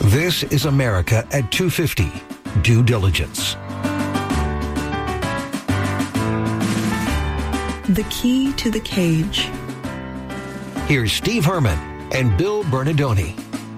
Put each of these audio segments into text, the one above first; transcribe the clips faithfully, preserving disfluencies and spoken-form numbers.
This is America at two fifty. Due diligence. The key to the cage. Here's Steve Herman and Bill Bernardoni.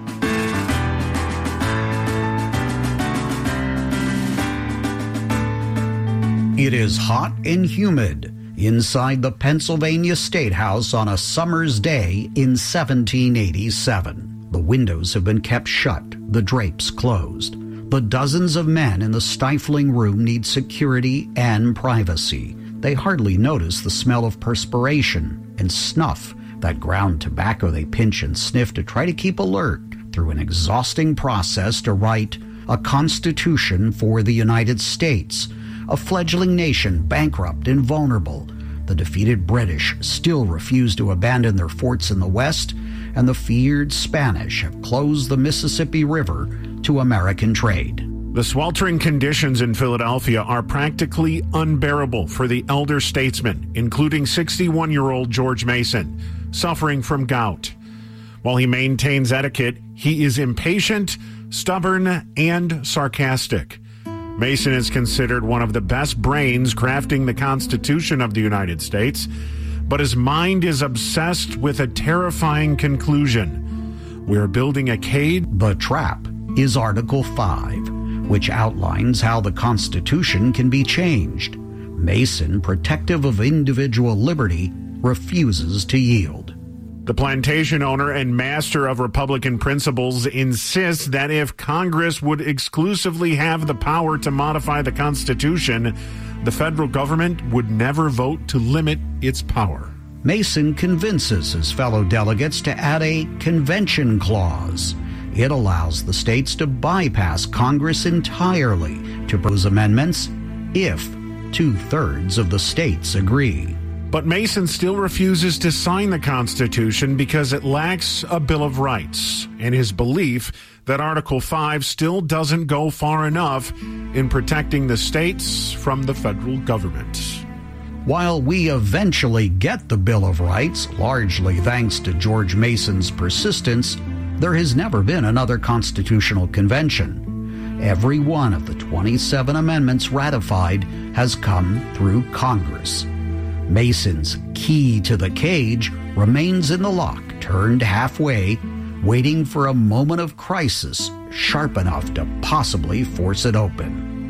It is hot and humid inside the Pennsylvania State House on a summer's day in seventeen eighty-seven. The windows have been kept shut, the drapes closed. The dozens of men in the stifling room need security and privacy. They hardly notice the smell of perspiration and snuff, that ground tobacco they pinch and sniff to try to keep alert through an exhausting process to write a Constitution for the United States, a fledgling nation bankrupt and vulnerable. The defeated British still refuse to abandon their forts in the West, and the feared Spanish have closed the Mississippi River to American trade. The sweltering conditions in Philadelphia are practically unbearable for the elder statesman, including sixty-one-year-old George Mason, suffering from gout. While he maintains etiquette, he is impatient, stubborn, and sarcastic. Mason is considered one of the best brains crafting the Constitution of the United States, but his mind is obsessed with a terrifying conclusion. We're building a cage. The trap is Article five, which outlines how the Constitution can be changed. Mason, protective of individual liberty, refuses to yield. The plantation owner and master of Republican principles insists that if Congress would exclusively have the power to modify the Constitution, the federal government would never vote to limit its power. Mason convinces his fellow delegates to add a convention clause. It allows the states to bypass Congress entirely to propose amendments if two-thirds of the states agree. But Mason still refuses to sign the Constitution because it lacks a Bill of Rights, and his belief that Article five still doesn't go far enough in protecting the states from the federal government. While we eventually get the Bill of Rights, largely thanks to George Mason's persistence, there has never been another constitutional convention. Every one of the twenty-seven amendments ratified has come through Congress. Mason's key to the cage remains in the lock, turned halfway, waiting for a moment of crisis sharp enough to possibly force it open.